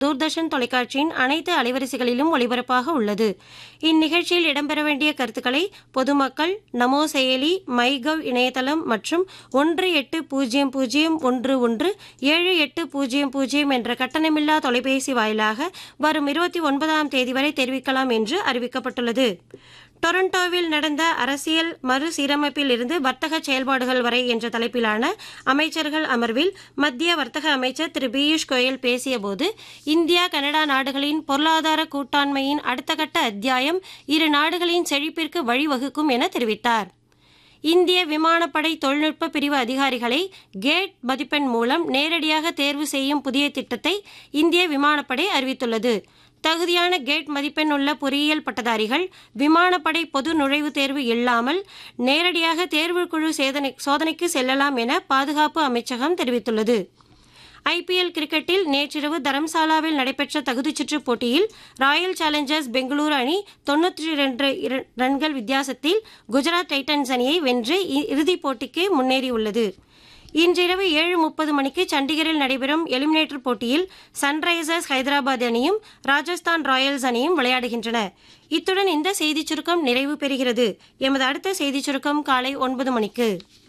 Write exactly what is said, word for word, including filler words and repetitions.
தூர்தர்ஷன் தொலைக்காட்சியின் அனைத்து அலைவரிசைகளிலும் ஒளிபரப்பாக உள்ளது. இந்நிகழ்ச்சியில் இடம்பெற வேண்டிய கருத்துக்களை பொதுமக்கள் நமோ செயலி, மைகவ் இணையதளம் மற்றும் ஒன்று எட்டு பூஜ்ஜியம் பூஜ்ஜியம் ஒன்று ஒன்று ஏழு எட்டு பூஜ்ஜியம் பூஜ்ஜியம் என்ற கட்டணமில்லா தொலைபேசி வாயிலாக வரும் இருபத்தி ஒன்பதாம் தேதி வரை தெரிவிக்கலாம் என்று அறிவிக்கப்பட்டுள்ளது. டொரண்டோவில் நடந்த அரசியல் மறுசீரமைப்பில் இருந்து வர்த்தக செயல்பாடுகள் வரை என்ற தலைப்பிலான அமைச்சர்கள் அமர்வில் மத்திய வர்த்தக அமைச்சர் திரு பியூஷ் கோயல் பேசியபோது, இந்தியா கனடா நாடுகளின் பொருளாதார கூட்டாண்மையின் அடுத்த கட்ட அத்தியாயம் இரு நாடுகளின் செழிப்பிற்கு வழிவகுக்கும் என தெரிவித்தார். இந்திய விமானப்படை தொழில்நுட்ப பிரிவு அதிகாரிகளை கேட் மதிப்பெண் மூலம் நேரடியாக தேர்வு செய்யும் புதிய திட்டத்தை இந்திய விமானப்படை அறிவித்துள்ளது. தகுதியான கேட் மதிப்பெண் உள்ள பொறியியல் பட்டதாரிகள் விமானப்படை பொது நுழைவுத் தேர்வு இல்லாமல் நேரடியாக தேர்வுக்குழு சோதனைக்கு செல்லலாம் என பாதுகாப்பு அமைச்சகம் தெரிவித்துள்ளது. ஐபிஎல் கிரிக்கெட்டில் நேற்றிரவு தரம்சாலாவில் நடைபெற்ற தகுதிச்சுற்று போட்டியில் ராயல் சேலஞ்சர்ஸ் பெங்களூரு அணி தொன்னூற்றி இரண்டு ரன்கள் வித்தியாசத்தில் குஜராத் டைட்டன்ஸ் அணியை வென்று இறுதிப் போட்டிக்கு முன்னேறியுள்ளது. இன்றிரவு ஏழு முப்பது மணிக்கு சண்டிகரில் நடைபெறும் எலிமினேட்டர் போட்டியில் சன்ரைசர்ஸ் ஹைதராபாத் அணியும் ராஜஸ்தான் ராயல்ஸ் அணியும் விளையாடுகின்றன. இத்துடன் இந்த செய்திச் சுருக்கம் நிறைவு பெறுகிறது. எமது அடுத்த செய்திச் சுருக்கம் காலை ஒன்பது மணிக்கு.